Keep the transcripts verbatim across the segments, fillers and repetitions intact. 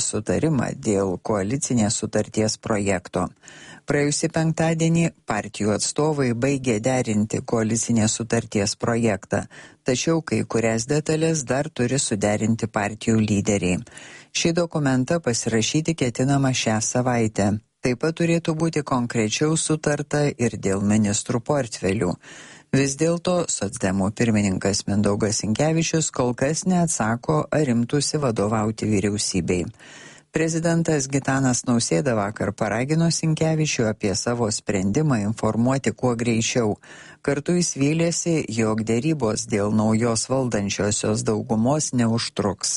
nesutarimą dėl koalicinės sutarties projekto. Praėjusį penktadienį partijų atstovai baigė derinti koalicinės sutarties projektą, tačiau kai kurias detalės dar turi suderinti partijų lyderiai. Šį dokumentą pasirašyti ketinama šią savaitę. Taip pat turėtų būti konkrečiau sutarta ir dėl ministrų portfelių. Vis dėlto socdemų pirmininkas Mindaugas Sinkevičius kol kas neatsako, ar imtųsi vadovauti vyriausybei. Prezidentas Gitanas Nausėda vakar paragino Sinkevičių apie savo sprendimą informuoti kuo greičiau. Kartu jis vylėsi, jog dėrybos dėl naujos valdančiosios daugumos neužtruks.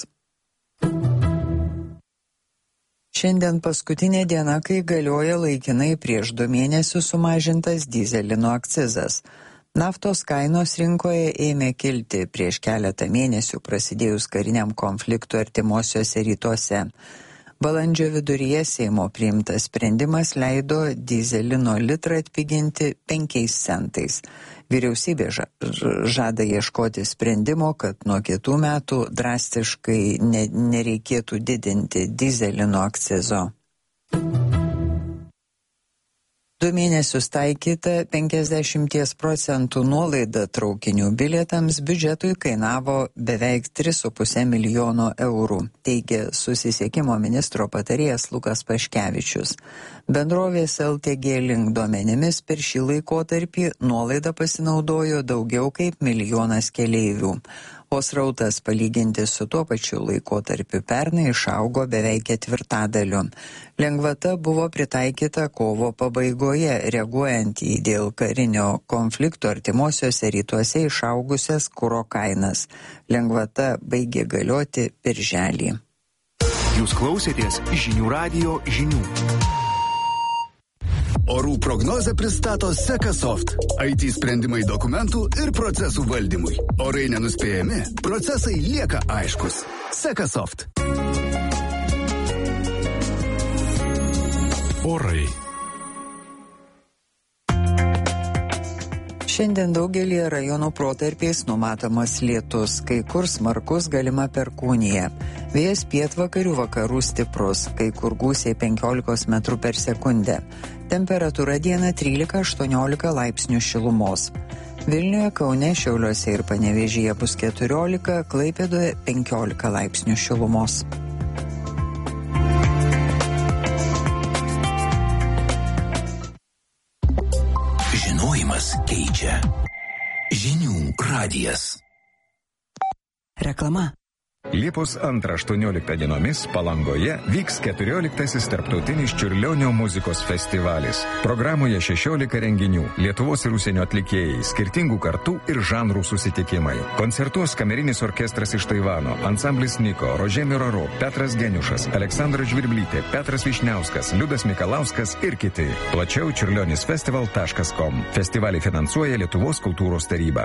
Šiandien paskutinė diena, kai galioja laikinai prieš du mėnesius sumažintas dyzelino akcizas. Naftos kainos rinkoje ėmė kilti prieš keletą mėnesių prasidėjus kariniam konfliktui artimuosiuose rytuose. Balandžio viduryje Seimo priimtas sprendimas leido dyzelino litrą atpiginti penkiais centais. Vyriausybė žada ieškoti sprendimo, kad nuo kitų metų drastiškai ne, nereikėtų didinti dyzelino akcizo. Du mėnesius taikyta penkiasdešimt procentų nuolaida traukinių bilietams biudžetui kainavo beveik tris su puse milijono eurų, teigia susisiekimo ministro patarėjas Lukas Paškevičius. Bendrovės L T G Link duomenimis per šį laikotarpį nuolaida pasinaudojo daugiau kaip milijonas keleivių, o srautas palyginti su tuo pačiu laikotarpiu pernai išaugo beveik ketvirtadaliu. Lengvata buvo pritaikyta kovo pabaigoje, reaguojant į dėl karinio konflikto artimuosiuose rytuose išaugusias kuro kainas. Lengvata baigė galioti birželį. Jūs klausėtės žinių radijo žinių. Orų prognozę pristato Sekasoft. I T sprendimai dokumentų ir procesų valdymui. Orai nenuspėjami, procesai lieka aiškus. Sekasoft. Orai. Šiandien daugelį rajonų protarpiais numatomas lietus, kai kur smarkus galima perkūnija. Vėjas pietvakarių vakarų stiprus, kai kur gūsiai penkiolika metrų per sekundę. Temperatūra dieną trylika aštuoniolika laipsnių šilumos. Vilniuje, Kaune, Šiauliuose ir Panevėžyje bus keturiolika, Klaipėdoje penkiolika laipsnių šilumos. Žinojimas keičia. Žinių radijas. Reklama. Liepos antrą aštuonioliktą dienomis Palangoje vyks keturioliktasis tarptautinis Čiurlionio muzikos festivalis. Programoje šešiolika renginių, Lietuvos ir užsienio atlikėjai, skirtingų kartų ir žanrų susitikimai. Koncertuos kamerinis orkestras iš Taivano, ansamblis Niko, Rožė Miraro, Petras Geniušas, Aleksandra Žvirblytė, Petras Višniauskas, Liudas Mikalauskas ir kiti. Plačiau čiurlionisfestival taškas com. Festivalį finansuoja Lietuvos kultūros taryba.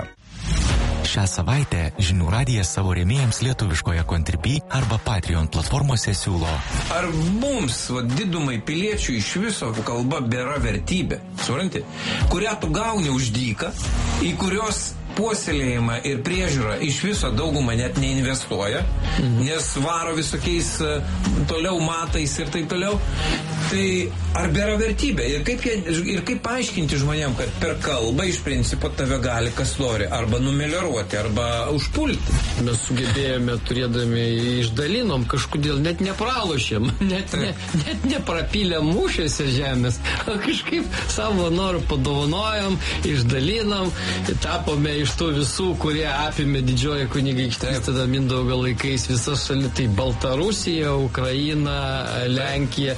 Šią savaitę Žinių radijas savo rėmėjams lietuviškoje Contribui arba Patreon platformose siūlo. Ar mums, va, didumai piliečių, iš viso kalba bėra vertybė, supranti, kurią tu gauni už dyką, į kurios puoselėjimą ir priežiūrą iš viso daugumą net neinvestuoja, mhm. nes varo visokiais toliau matais ir taip toliau. Tai ar bėra vertybė? Ir kaip, jie, ir kaip paaiškinti žmonėm, kad per kalbą iš principo tave gali kas nori arba numelioruoti, arba užpulti? Mes sugebėjome, turėdami išdalinom, kažkodėl net nepralošėm, net, ne, net neprapylėm mūšiuose žemės, kažkaip savo norų padovanojom, išdalinom, tapome iš tų visų, kurie apėmė didžioji kunigaikštystė, tada Mindaugo laikais visas šalis, tai Baltarusija, Ukraina, Lenkija,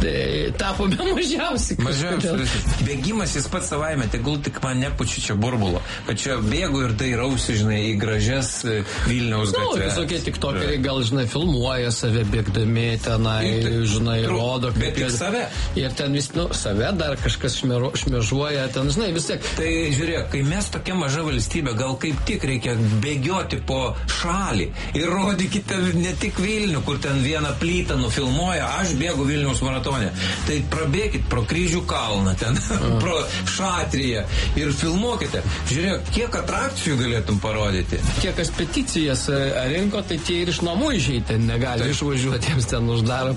tapome mažiausiai. Mažiausiai. Bėgimas jis pats savaime, tegul tik man nepučia čia burbulo, kad čia bėgu ir dairausi, žinai, į gražias Vilniaus gatves. Nu, visokie tiktokeriai gal, žinai, filmuoja save bėgdami tenai, ir, žinai, tru, rodo. Bet tik save. Ir ten vis, nu, save dar kažkas šmero, šmežuoja, ten, žinai, vis tiek. Tai žiūrėk, kai mes tokia maža valstybė, gal kaip tik reikia bėgioti po šalį ir rodykite ne tik Vilnių, kur ten vieną plytą nufilmuoja, aš bėgu Vilniaus maratone. Tai prabėkit pro Kryžių kalną ten, mm. pro Šatriją ir filmuokite. Žiūrėk, kiek atrakcijų galėtum parodyti. Kiek kas peticijas rinko, tai tie ir iš namų išeiti negali išvažiuoti, jiems ten uždaro